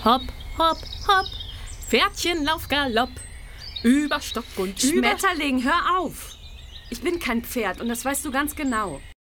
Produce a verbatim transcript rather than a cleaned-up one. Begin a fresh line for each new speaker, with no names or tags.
Hopp, hopp, hopp, Pferdchen lauf Galopp, über Stock und über...
Schmetterling, hör auf! Ich bin kein Pferd und das weißt du ganz genau.